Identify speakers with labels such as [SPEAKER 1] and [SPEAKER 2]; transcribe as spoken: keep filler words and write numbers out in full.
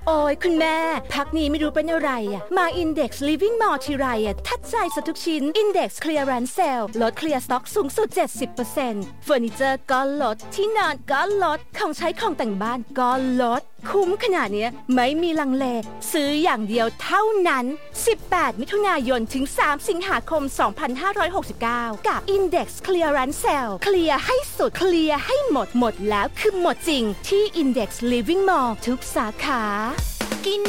[SPEAKER 1] โอ้ยคุณแม่พักนี้ไม่รู้เป็นอะไรอ่ะมา Index Living Mall ทีไรอ่ะทัดใจซะทุกชิ้น Index Clearance Sale ลดเคลียร์สต็อกสูงสุด เจ็ดสิบเปอร์เซ็นต์ เฟอร์นิเจอร์ก็ลดที่นอนก็ลดของใช้ของแต่งบ้านก็ลดคุ้มขนาดนี้ไม่มีลังเลซื้ออย่างเดียวเท่านั้นสิบแปดมิถุนายนถึงสามสิงหาคมสองพันห้าร้อยหกสิบเก้ากับ Index Clearance Sale เคลียร์ให้สุดเคลียร์ให้หมดหมดแล้วคือหมดจริงที่ Index Living Mall ทุกสาขา